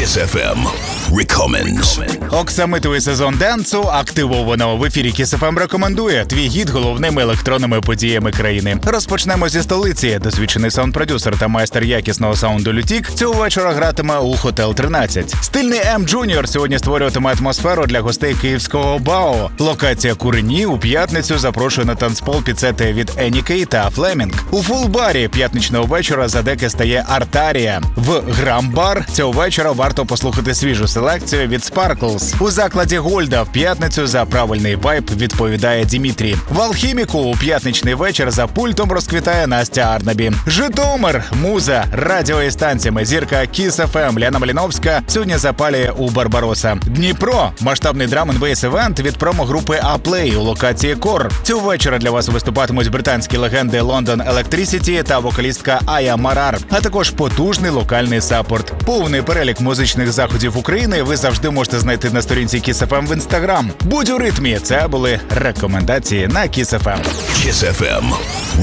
Kiss FM Recommends. Оксамитовий сезон денсу активовано. В ефірі Kiss FM рекомендує твій гід головними електронними подіями країни. Розпочнемо зі столиці. Досвідчений саунд-продюсер та майстер якісного саунду Лютік цього вечора гратиме у Hotel 13. Стильний М Junior сьогодні створюватиме атмосферу для гостей київського БАО. Локація Курені у п'ятницю запрошує на танцпол під сети від Енікей та Флемінг. У фулбарі п'ятничного вечора за деки стає Артарія. В Грамбар цього вечора варто послухати свіжу селекцію від Sparkles. У закладі Гольда в п'ятницю за правильний вайб відповідає Дімітрі. В Алхіміку у п'ятничний вечір за пультом розквітає Настя Арнабі. Житомир, муза, радіо і станціями зірка Kiss FM Ляна Маліновська сьогодні запалює у Барбароса. Дніпро, масштабний драм-н-бейс-івент від промо-групи A-Play у локації Кор. Цього вечора для вас виступатимуть британські легенди London Electricity та вокалістка Ая Марар, а також потужний локальний саппорт. Повний перелік музичних заходів України ви завжди можете знайти на сторінці Kiss FM в Instagram. Будь у ритмі. Це були рекомендації на Kiss FM. Kiss FM